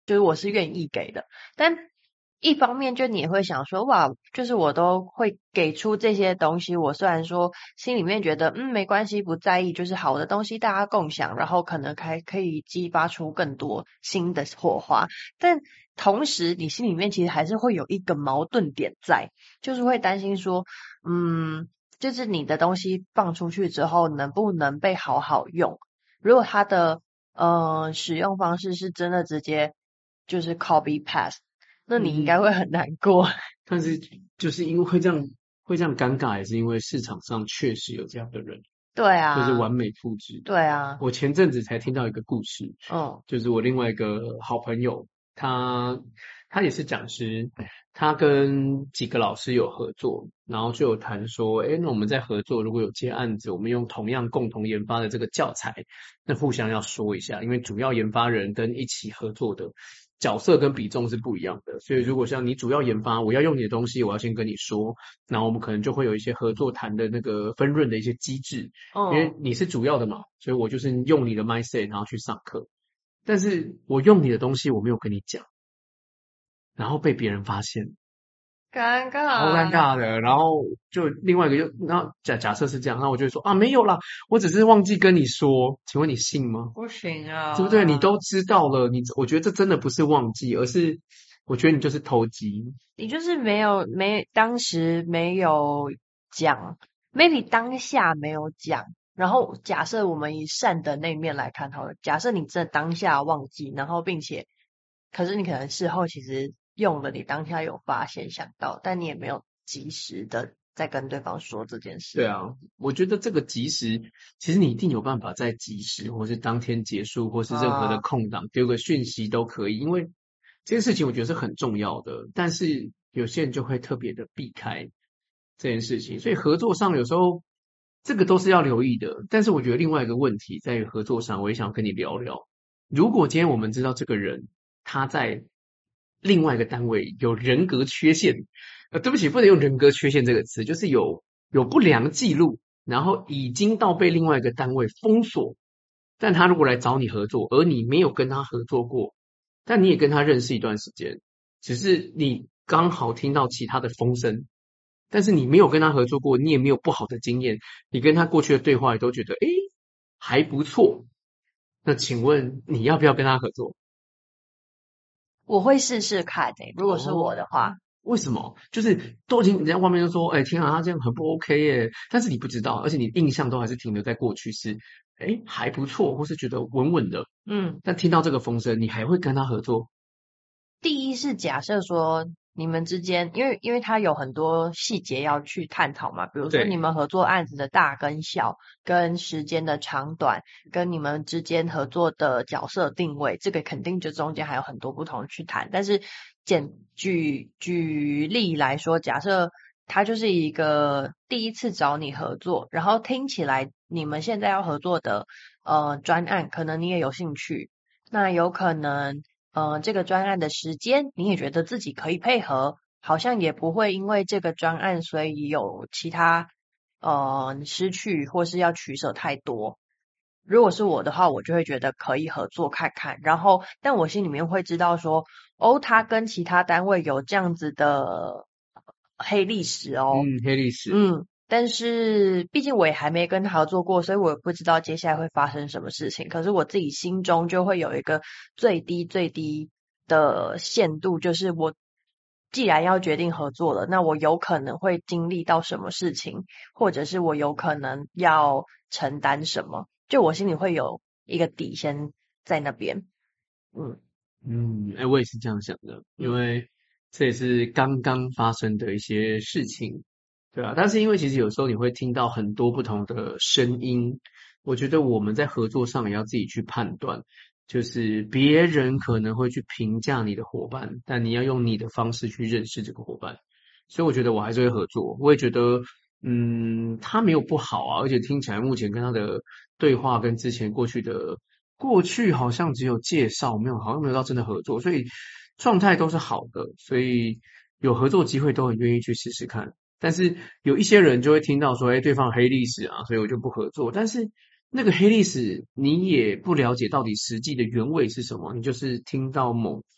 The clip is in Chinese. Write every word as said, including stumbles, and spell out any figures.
就是我是愿意给的。但一方面就你也会想说，哇，就是我都会给出这些东西，我虽然说心里面觉得嗯没关系，不在意，就是好的东西大家共享，然后可能还可以激发出更多新的火花，但同时你心里面其实还是会有一个矛盾点在，就是会担心说，嗯，就是你的东西放出去之后能不能被好好用，如果它的呃使用方式是真的直接就是 copy paste，那你应该嗯， 会很难过。 但是就是因为会这样会这样尴尬，也是因为市场上确实有这样的人， 对啊， 就是完美复制。 对啊， 我前阵子才听到一个故事， 嗯就是我另外一个好朋友，他他也是讲师，他跟几个老师有合作，然后就有谈说，诶，那我们在合作如果有接案子，我们用同样共同研发的这个教材，那互相要说一下，因为主要研发人跟一起合作的角色跟比重是不一样的，所以如果像你主要研发，我要用你的东西，我要先跟你说，然后我们可能就会有一些合作谈的那个分润的一些机制，因为嗯， 你是主要的嘛，所以我就是用你的 mindset 然后去上课，但是我用你的东西我没有跟你讲，然后被别人发现， 尴超尴尬， 尬的。然后就另外一个就，然后假假设是这样，那我就会说啊没有啦，我只是忘记跟你说，请问你信吗？ 不行对不对？你啊， 都知道了，你我觉得这真的不是忘记，而是我觉得你就是投机。 你就是没有没当时没有讲，maybe 当下没有讲。然后假设我们以善的那一面来看好了，假设你真的当下忘记，然后并且，可是你可能事后其实用了，你当下有发现想到，但你也没有及时的再跟对方说这件事。 对啊，我觉得这个及时，其实你一定有办法在及时，或是当天结束，或是任何的啊， 空档丢个讯息都可以，因为这件事情我觉得是很重要的。但是有些人就会特别的避开这件事情，所以合作上有时候这个都是要留意的。但是我觉得另外一个问题在于合作上，我也想跟你聊聊。如果今天我们知道这个人他在另外一个单位有人格缺陷，呃，对不起，不能用人格缺陷这个词，就是有有不良记录，然后已经到被另外一个单位封锁。但他如果来找你合作，而你没有跟他合作过，但你也跟他认识一段时间，只是你刚好听到其他的风声，但是你没有跟他合作过，你也没有不好的经验，你跟他过去的对话也都觉得诶还不错。那请问你要不要跟他合作？ 我会试试看诶、如果是我哦， 的话， 为什么？就是都已经人家外面都说，哎，天啊，他这样很不 OK 耶，但是你不知道，而且你印象都还是停留在过去是，哎，还不错，或是觉得稳稳的。 嗯。 但听到这个风声，你还会跟他合作？ 第一是假设说你们之间，因为因为它有很多细节要去探讨嘛，比如说你对， 们合作案子的大跟小，跟时间的长短，跟你们之间合作的角色定位，这个肯定就中间还有很多不同去谈。但是简举举例来说，假设他就是一个第一次找你合作，然后听起来你们现在要合作的呃专案，可能你也有兴趣，那有可能。呃，这个专案的时间，你也觉得自己可以配合，好像也不会因为这个专案，所以有其他呃失去或是要取舍太多。如果是我的话，我就会觉得可以合作看看，然后但我心里面会知道说，哦，他跟其他单位有这样子的黑历史哦， 嗯，黑历史， 嗯，但是毕竟我也还没跟他合作过，所以我也不知道接下来会发生什么事情。可是我自己心中就会有一个最低最低的限度，就是我既然要决定合作了，那我有可能会经历到什么事情，或者是我有可能要承担什么，就我心里会有一个底先在那边。嗯嗯，哎，我也是这样想的，因嗯为这也是刚刚发生的一些事情，对啊。但是因为其实有时候你会听到很多不同的声音，我觉得我们在合作上也要自己去判断，就是别人可能会去评价你的伙伴，但你要用你的方式去认识这个伙伴。所以我觉得我还是会合作，我也觉得，嗯，他没有不好啊，而且听起来目前跟他的对话跟之前过去的过去好像只有介绍，没有好像没有到真的合作，所以状态都是好的，所以有合作机会都很愿意去试试看。但是有一些人就会听到说，哎，对方有黑历史啊，所以我就不合作。但是那个黑历史你也不了解到底实际的原委是什么，你就是听到某